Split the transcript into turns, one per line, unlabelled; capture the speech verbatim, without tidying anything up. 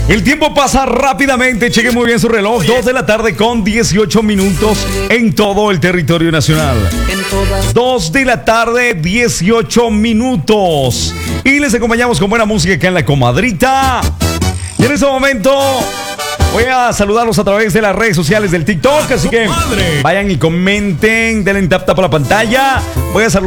El tiempo pasa rápidamente, cheque muy bien su reloj. dos de la tarde con dieciocho minutos en todo el territorio nacional. dos de la tarde, dieciocho minutos. Y les acompañamos con buena música acá en La Comadrita. Y en este momento voy a saludarlos a través de las redes sociales del TikTok. Así que vayan y comenten, denle tap tap a la pantalla. Voy a saludar